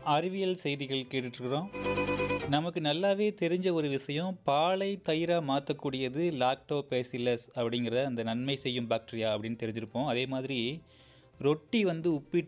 அறிவியல் செய்திகள் கேட்டுட்ருக்குறோம். நமக்கு நல்லாவே தெரிஞ்ச ஒரு விஷயம், பாலை தயிரா மாத்தக்கூடியது லாக்டோபேசிலஸ் அப்படிங்கிற அந்த நன்மை செய்யும் பாக்டீரியா அப்படின்னு தெரிஞ்சிருப்போம். அதே மாதிரி ரொட்டி வந்து உப்பிட்டு